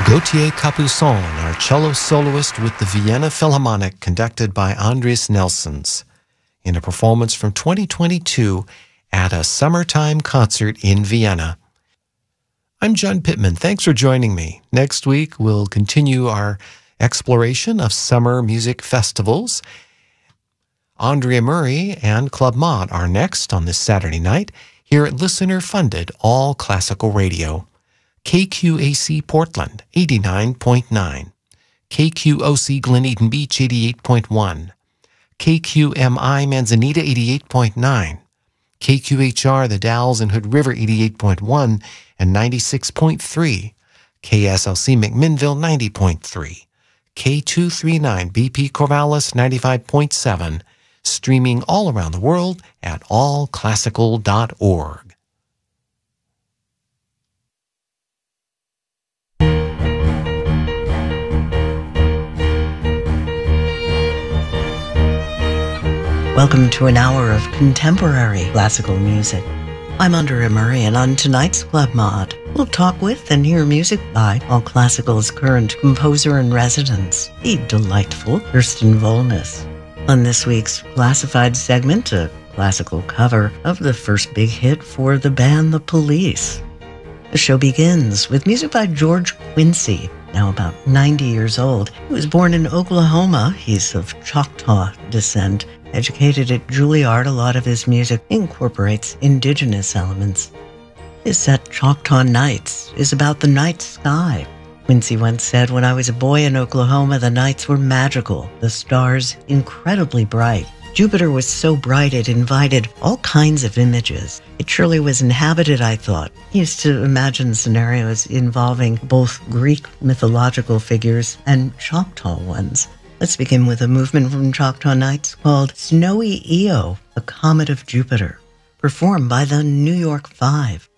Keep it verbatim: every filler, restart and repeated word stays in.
Gauthier Capuçon, our cello soloist with the Vienna Philharmonic, conducted by Andris Nelsons, in a performance from twenty twenty-two at a summertime concert in Vienna. I'm John Pittman. Thanks for joining me. Next week, we'll continue our exploration of summer music festivals. Andrea Murray and Club Mod are next on this Saturday night here at listener-funded All Classical Radio. K Q A C Portland, eighty-nine point nine. K Q O C Glen Eden Beach, eighty-eight point one. K Q M I Manzanita, eighty-eight point nine. K Q H R The Dalles and Hood River, eighty-eight point one and ninety-six point three. K S L C McMinnville, ninety point three. K two thirty-nine B P Corvallis, ninety-five point seven. Streaming all around the world at all classical dot org. Welcome to an hour of contemporary classical music. I'm Andrea Murray, and on tonight's Club Mod, we'll talk with and hear music by All Classical's current composer-in-residence, the delightful Kirsten Volness. On this week's classified segment, a classical cover of the first big hit for the band The Police. The show begins with music by George Quincy, now about ninety years old. He was born in Oklahoma. He's of Choctaw descent. Educated at Juilliard, a lot of his music incorporates indigenous elements. His set Choctaw Nights is about the night sky. Quincy once said, "When I was a boy in Oklahoma, the nights were magical, the stars incredibly bright. Jupiter was so bright it invited all kinds of images. It surely was inhabited, I thought." He used to imagine scenarios involving both Greek mythological figures and Choctaw ones. Let's begin with a movement from Choctaw Nights called Snowy Io, a Comet of Jupiter, performed by the New York Five.